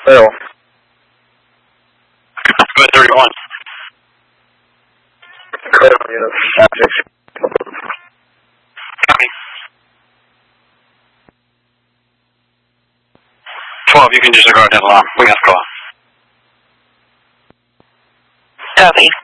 Fail. Good 31. Critical units. Objects. Copy. 12, you can disregard that alarm. We have to go. Copy.